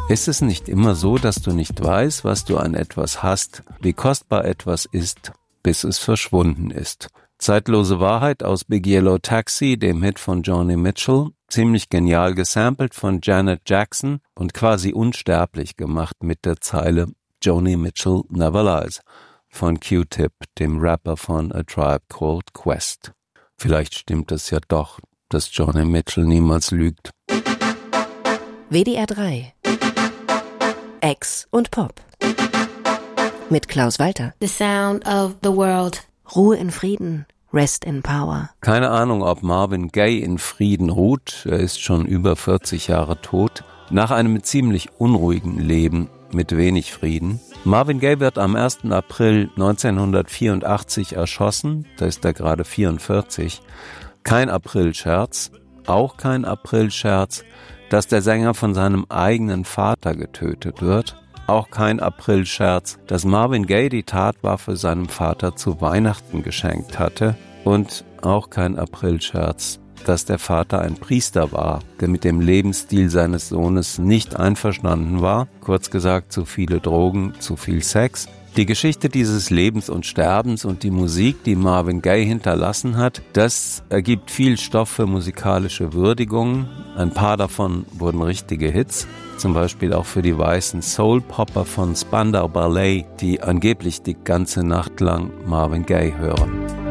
Ist es nicht immer so, dass du nicht weißt, was du an etwas hast, wie kostbar etwas ist, bis es verschwunden ist? Zeitlose Wahrheit aus Big Yellow Taxi, dem Hit von Joni Mitchell, ziemlich genial gesampelt von Janet Jackson und quasi unsterblich gemacht mit der Zeile Joni Mitchell Never Lies von Q-Tip, dem Rapper von A Tribe Called Quest. Vielleicht stimmt es ja doch, dass Joni Mitchell niemals lügt. WDR 3 Ex und Pop mit Klaus Walter. The sound of the world. Ruhe in Frieden, rest in power. Keine Ahnung, ob Marvin Gaye in Frieden ruht. Er ist schon über 40 Jahre tot. Nach einem ziemlich unruhigen Leben mit wenig Frieden. Marvin Gaye wird am 1. April 1984 erschossen. Da ist er gerade 44. Kein Aprilscherz. Auch kein Aprilscherz, dass der Sänger von seinem eigenen Vater getötet wird. Auch kein Aprilscherz, dass Marvin Gaye die Tatwaffe seinem Vater zu Weihnachten geschenkt hatte. Und auch kein Aprilscherz, dass der Vater ein Priester war, der mit dem Lebensstil seines Sohnes nicht einverstanden war. Kurz gesagt, zu viele Drogen, zu viel Sex. Die Geschichte dieses Lebens und Sterbens und die Musik, die Marvin Gaye hinterlassen hat, das ergibt viel Stoff für musikalische Würdigungen. Ein paar davon wurden richtige Hits, zum Beispiel auch für die weißen Soul-Popper von Spandau Ballet, die angeblich die ganze Nacht lang Marvin Gaye hören.